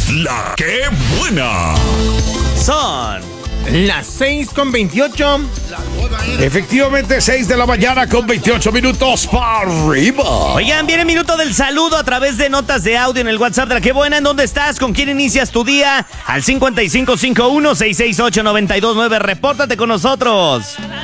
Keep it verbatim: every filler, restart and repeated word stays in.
La que buena. Son las seis con veintiocho. Efectivamente, seis de la mañana con veintiocho minutos para arriba. Oigan, viene el minuto del saludo a través de notas de audio en el WhatsApp de La Que Buena. ¿En dónde estás? ¿Con quién inicias tu día? Al cincuenta y cinco cincuenta y uno, seiscientos sesenta y ocho, noventa y dos nueve. Repórtate con nosotros.